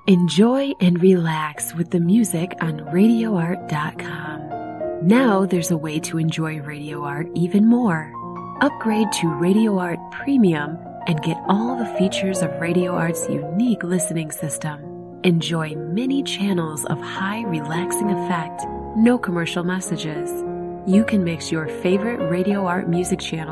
Enjoy and relax with the music on RadioArt.com. Now there's a way to enjoy Radio Art even more. Upgrade to Radio Art Premium and get all the features of Radio Art's unique listening system. Enjoy many channels of high relaxing effect, no commercial messages. You can mix your favorite Radio Art music channel